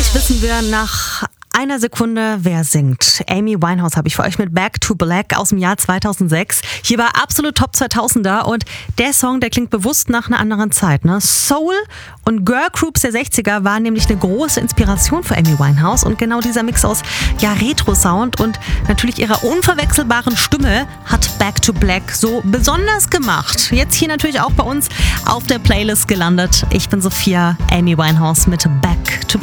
Jetzt wissen wir nach einer Sekunde, wer singt. Amy Winehouse habe ich für euch mit Back to Black aus dem Jahr 2006. Hier war absolut Top 2000er und der Song, der klingt bewusst nach einer anderen Zeit. Ne? Soul und Girl Groups der 60er waren nämlich eine große Inspiration für Amy Winehouse und genau dieser Mix aus Retro-Sound und natürlich ihrer unverwechselbaren Stimme hat Back to Black so besonders gemacht. Jetzt hier natürlich auch bei uns auf der Playlist gelandet. Ich bin Sophia, Amy Winehouse mit Back to Black.